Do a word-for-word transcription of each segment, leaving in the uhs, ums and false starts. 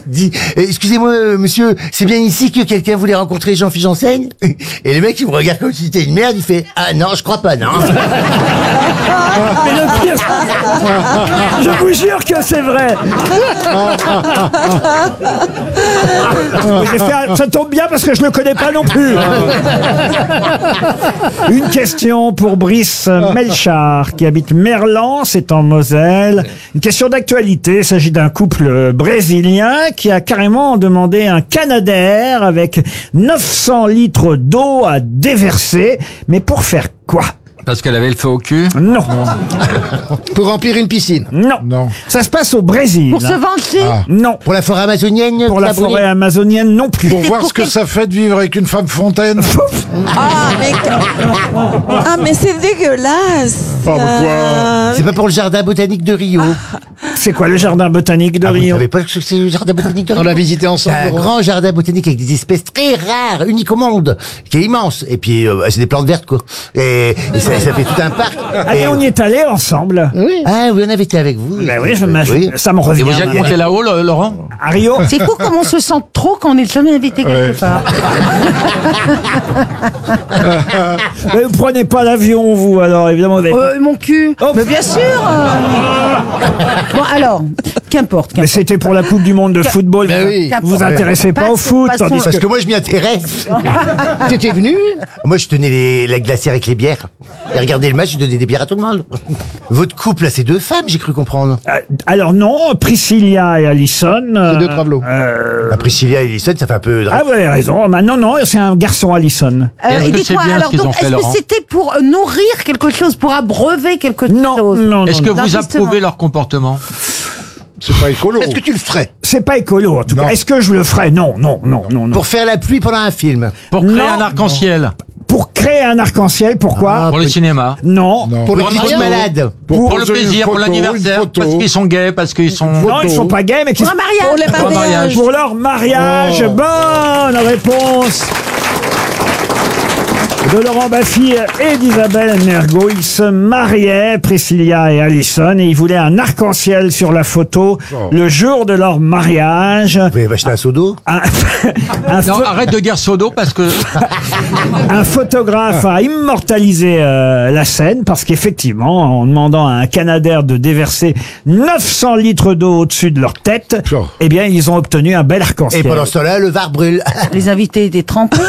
dit « Excusez-moi, euh, monsieur, c'est bien ici que quelqu'un voulait rencontrer Jean-Philippe Janssaigne ?» Et le mec, il me regarde comme si c'était une merde, il fait « Ah non, je crois pas, non. » Mais le pire, je vous jure que c'est vrai. J'ai fait un- ça tombe bien parce que je le connais pas non plus. Une question pour Brice Melchard qui habite Merlan, c'est en Moselle. Une question d'actualité. Il s'agit d'un couple brésilien qui a carrément demandé un Canadair avec neuf cents litres d'eau à déverser. Mais pour faire quoi? Parce qu'elle avait le feu au cul? Non. Pour remplir une piscine. Non. Non. Ça se passe au Brésil. Pour se vanter. Ah. Non. Pour la forêt amazonienne. Pour la forêt amazonienne non plus. Pour voir ce que ça fait de vivre avec une femme fontaine. Ah, mais, ah, mais c'est dégueulasse. Oh, pourquoi C'est pas pour le jardin botanique de Rio. C'est quoi le jardin botanique de Ah, vous Rio? savez pas que c'est le jardin botanique de Rio? On l'a visité ensemble. C'est un grand jardin botanique avec des espèces très rares, uniques au monde, qui est immense. Et puis, euh, c'est des plantes vertes, quoi. Et, et ça, ça fait tout un parc. Allez, Et- on y est allé ensemble. Ah oui, on avait été avec vous. Ben oui, je me- Oui. ça me revient. Et vous êtes monté là-haut, le- Laurent? À Rio? C'est fou comme on se sent trop quand on n'est jamais invité quelque Ouais. part. Mais vous prenez pas l'avion, vous, alors, évidemment. Vous avez... Euh, mon cul. Oh. Mais bien sûr. euh. Bon alors, qu'importe. Mais qu'importe. c'était pour la Coupe du Monde de football. Ben vous oui. vous vous intéressez pas au Passons- foot, passons- tandis Parce que... que moi, je m'y intéresse. T'étais venu? Moi, je tenais les, la glacière avec les bières. Et regardez le match, je donnais des bières à tout le monde. Votre couple, là, c'est deux femmes, j'ai cru comprendre. Euh, Alors non, Priscilla et Alison. euh, deux travelots. euh, La Priscilla et Alison, ça fait un peu... Ah, vous avez raison. Bah, non, non, c'est un garçon, Alison. Euh, Est-ce et que dites-moi, c'est bien ce alors, qu'ils ont donc, fait, est-ce que Laurent c'était pour euh, nourrir quelque chose, pour abreuver quelque Non, chose non, non. Est-ce que non. vous justement. approuvez leur comportement? C'est pas écolo. Est-ce que tu le ferais? C'est pas écolo, en tout Non. cas. Est-ce que je le ferais? Non, non, non, non, non. Pour faire la pluie pendant un film. Pour créer Non. un arc-en-ciel? Pour créer un arc-en-ciel, pourquoi? Pour le cinéma? Non. Non. Pour le Pour petit un malade. Pour, poser le une plaisir, pour photo, l'anniversaire? une photo. Parce qu'ils sont gays, parce qu'ils sont... Non, ils sont pas gays, mais qui Pour un mariage. Pour les Pour un mariage. mariages. Pour leur mariage. Oh. Bonne réponse de Laurent Baffy et d'Isabelle Mergo. Ils se mariaient, Priscilla et Alison, et ils voulaient un arc-en-ciel sur la photo Oh. le jour de leur mariage. Vous pouvez acheter un seau d'eau? Un, un Non, pho- arrête de dire Sodo parce que... un photographe a immortalisé euh, la scène parce qu'effectivement, en demandant à un Canadair de déverser neuf cents litres d'eau au-dessus de leur tête, Oh. eh bien, ils ont obtenu un bel Et arc-en-ciel. pendant ce temps-là, le Var brûle. Les invités étaient trempés.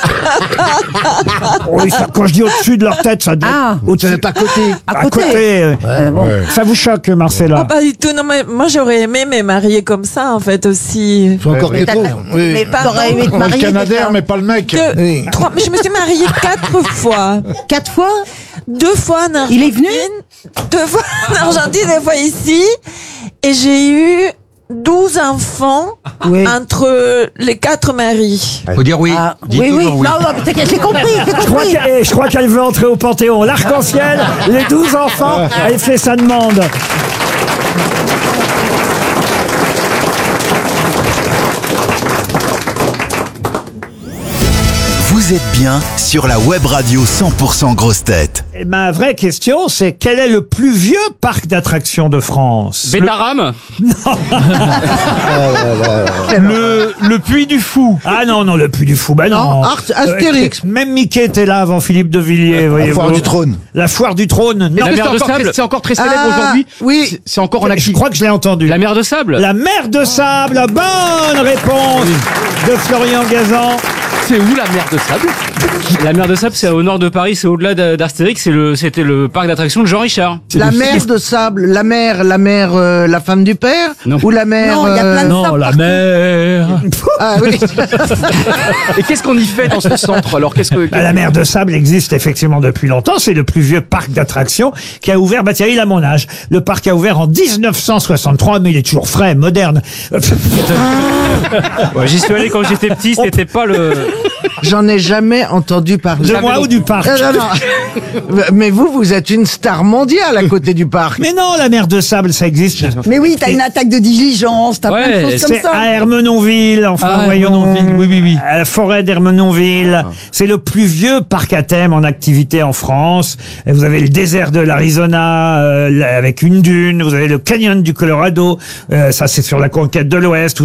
Oui, ça, quand je dis au-dessus de leur tête, ça doit Ah. être au-dessus. pas côté. À À côté. côté. euh, Euh, bon. Ouais. Ça vous choque, Oh, Marcella? pas du tout. Non, mais moi, j'aurais aimé me marier comme ça, en fait, aussi. C'est encore Ouais, mieux T'as- trop. Mais Oui. pas t'aurais aimé te Le marier. Canadair, déjà. mais pas le mec. Deux, Oui. trois, mais je me suis mariée quatre fois. Quatre fois. Deux fois en Argentine. Il est venu Deux fois en Argentine, deux fois ici. Et j'ai eu douze enfants Oui. entre les quatre maris. Faut dire oui. Ah, Dis oui, oui. toujours oui. Non, non, mais t'inquiète, j'ai compris, j'ai Je crois compris. qu'elle eh, je crois qu'elle veut entrer au Panthéon. L'arc-en-ciel, les douze enfants, elle fait sa demande. Vous êtes bien sur la web radio cent pour cent Grosses Têtes. Et ma vraie question, c'est quel est le plus vieux parc d'attractions de France? Bétaram. le, le Puy du Fou. Ah non, non, le Puy du Fou, ben non. Non, Art- Astérix. Euh, même Mickey était là avant Philippe de Villiers, La voyez-vous. foire du trône. La foire du trône, non. La Mais mer c'est de encore sable. très- C'est encore très célèbre Ah, aujourd'hui. oui. C'est- C'est encore en Je activité. crois que je l'ai entendu. La mer de sable. La mer de sable, bonne réponse de Florian Gazan. C'est où la mer de sable? La mer de sable, c'est au nord de Paris, c'est au-delà d'A- d'Astérix. C'est le, c'était le parc d'attractions de Jean Richard. La mère de sable, la mère, la mère, euh, la femme du père, Non. ou la mère. Non, il y a plein de Non, sable la partout. mer. Ah oui. Et qu'est-ce qu'on y fait dans ce centre? Alors, qu'est-ce que... Bah, la mer de sable existe effectivement depuis longtemps. C'est le plus vieux parc d'attractions qui a ouvert, bah tiens, il a mon âge. Le parc a ouvert en dix-neuf cent soixante-trois, mais il est toujours frais, moderne. Ouais, j'y suis allé quand j'étais petit, c'était pas le... J'en ai jamais entendu parler. De moi ou du parc? Euh, non, non. Mais vous, vous êtes une star mondiale à côté du parc. Mais non, la mer de sable, ça existe. Mais oui, t'as une attaque de diligence, t'as plein Ouais, de choses comme C'est ça. à Hermenonville, enfin, Ah, voyons. Hermenonville, oui, oui, oui. À la forêt d'Hermenonville. C'est le plus vieux parc à thème en activité en France. Et vous avez le désert de l'Arizona, euh, là, avec une dune. Vous avez le canyon du Colorado. Euh, ça, c'est sur la conquête de l'Ouest.